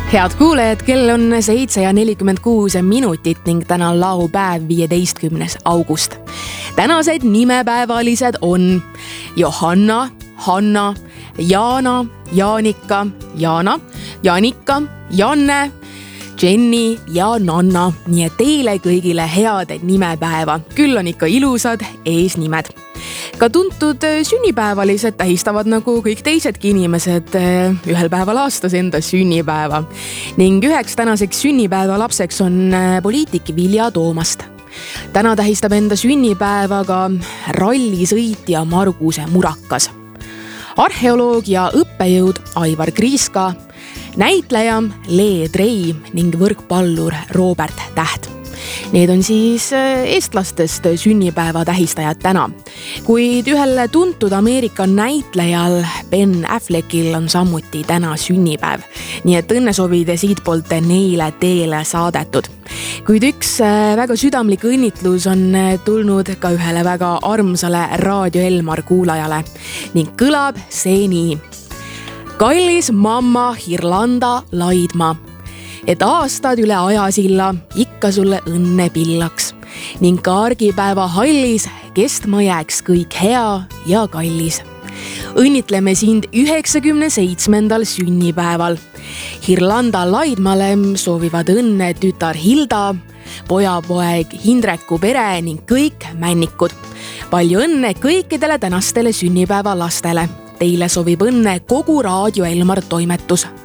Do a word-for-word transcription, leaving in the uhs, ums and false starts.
Head kuulejad, kell on seitse ja nelikümmend kuus minutit ning täna on laupäev viieteistkümnes august. Tänased nimepäevalised on Johanna, Hanna, Jaana, Jaanika, Jaana, Jaanika, Janne, Jenny ja Nanna. Nii et teile kõigile head nimepäeva. Küll on ikka ilusad eesnimed. Ka tuntud sünnipäevalised tähistavad nagu kõik teisedki inimesed ühel päeval aastas enda sünnipäeva. Ning üheks tänaseks sünnipäeva lapseks on poliitik Vilja Toomast. Täna tähistab enda sünnipäeva ka rallisõitja Marguse Murakas. Arheoloog ja õppejõud Aivar Kriiska, näitleja Lee Trei ning võrkpallur Robert Täht. Need on siis eestlastest sünnipäeva tähistajad täna. Kuid ühel tuntud Ameerika näitlejal Ben Affleckil on samuti täna sünnipäev. Nii et õnnesoovide siitpoolt neile teele saadetud. Kuid üks väga südamlik õnnitlus on tulnud ka ühele väga armsale Raadio Elmar kuulajale ning kõlab see nii. Kallis mamma Hirlanda Laidma, et aastad üle ajasilla ikka sulle õnne pillaks ning ka argipäeva hallis kestma jääks kõik hea ja kallis. Õnnitleme sind üheksakümne seitsmendal sünnipäeval. Hirlanda Laidmale soovivad õnne tütar Hilda, pojapoeg Hindreku pere ning kõik männikud. Palju õnne kõikidele tänastele sünnipäeva lastele. Teile soovib õnne kogu Raadio Elmar toimetus.